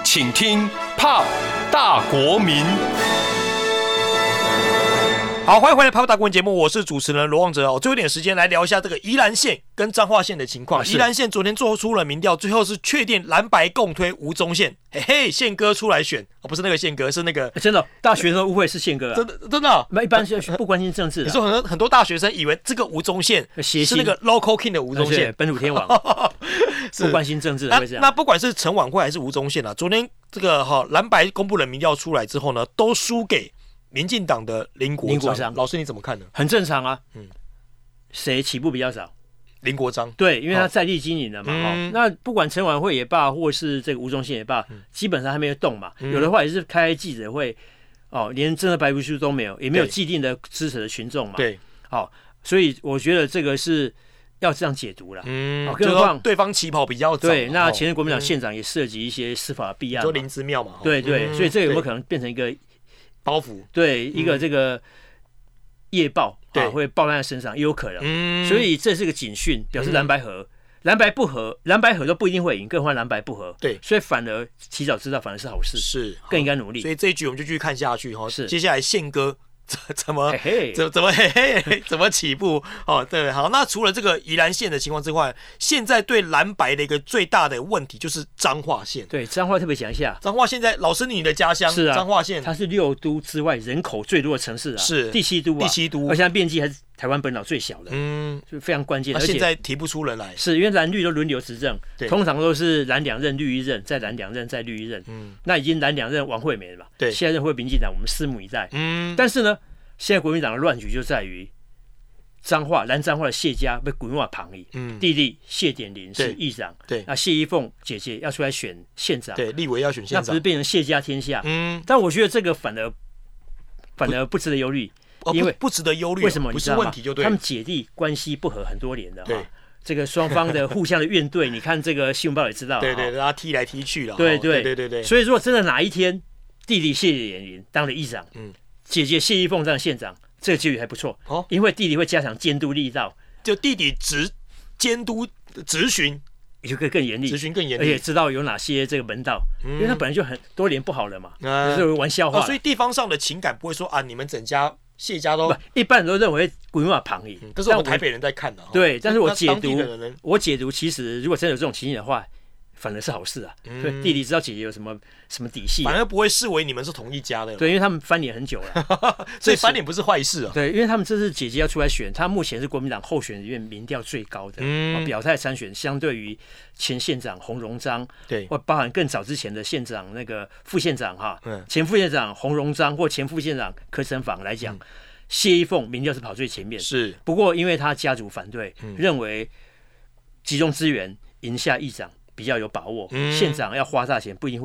请听POP大国民。好，欢迎回来《POP大国民》节目，我是主持人罗望哲。最后一点时间来聊一下这个宜兰县跟彰化县的情况。宜兰县昨天做出了民调，最后是确定蓝白共推吴宗宪。嘿嘿，宪哥出来选，不是那个宪哥，是那个真的大学生误会是宪哥啊， 真的。 一般是不关心政治的。 你说很多大学生以为这个吴宗宪是那个 local king 的吴宗宪， 本土天王，不关心政治的会这样。 那不管是陈婉慧还是吴宗宪啊，昨天这个蓝白公布了民调出来之后呢，都输给民进党的林国璋。老师你怎么看呢？ 很正常啊，谁起步比较早？ 林国璋。 对，因为他在地经营了嘛。那不管陈婉慧也罢，或是这个吴宗宪也罢，基本上还没有动嘛。有的话也是开记者会，连真的白皮书都没有，也没有既定的支持的群众嘛。 对， 所以我觉得这个是要这样解读了。 更何况对方起跑比较早。 对，那前任国民党县长也涉及一些司法弊案， 就林姿妙嘛。 对，所以这个有没有可能变成一个包袱？对， 一个这个业报，会报在他身上也有可能。所以这是个警讯，表示蓝白合，蓝白不合，蓝白合都不一定会赢，更何况蓝白不合。对，所以反而提早知道反而是好事， 是更应该努力。 所以这一局我们就继续看下去哈。 是， 接下来宪哥怎么起步？对，好。那除了这个宜兰县的情况之外，现在对蓝白的一个最大的问题就是彰化县。 对，彰化特别讲一下， 彰化现在老师你的家乡是啊，彰化县， 它是6都之外人口最多的城市啊，是第7都啊，而且它面积还是台湾本岛最小的，就非常关键。 而且现在提不出人来， 是因为蓝绿都轮流执政，通常都是蓝2任，绿1任，再蓝2任，再绿1任。那已经蓝2任王惠美了嘛？对，现在任会民进党，我们拭目以待。但是呢，现在国民党的乱局就在于蓝彰化的谢家被滚瓦旁移，弟弟谢典林是议长，对，那谢依凤姐姐要出来选县长， 对，立委要选县长， 那不是变成谢家天下？但我觉得这个反而不值得忧虑。因为不值得忧虑， 为什么？ 不是问题就对。 他们姐弟关系不和很多年了，对，这个双方的互相的怨怼，你看这个新闻报也知道， 对，他踢来踢去了， 对。所以如果真的哪一天弟弟谢典林当了议长，姐姐谢依凤当县长，这个机遇还不错，因为弟弟会加强监督力道， 就弟弟监督质询。 就更严厉， 质询更严厉， 而且知道有哪些这个门道，因为他本来就很多年不好了嘛，就是玩笑话， 所以地方上的情感不会说啊，你们整家谢家都一般人都认为滚瓦旁移， 这是我们台北人在看的。 对，但是我解读，其实如果真的有这种情形的话，反而是好事啊。所以弟弟知道姐姐有什么底细， 反而不会视为你们是同一家的。 对，因为他们翻脸很久了， 所以翻脸不是坏事啊。 对，因为他们这次姐姐要出来选，她目前是国民党候选人里面民调最高的，表态参选，相对于前县长洪荣章，对，或包含更早之前的县长那个副县长前副县长洪荣章或前副县长柯成坊来讲，谢依凤民调是跑最前面。是，不过因为他家族反对，认为集中资源赢下议长比较有把握，县长要花大钱不一定会。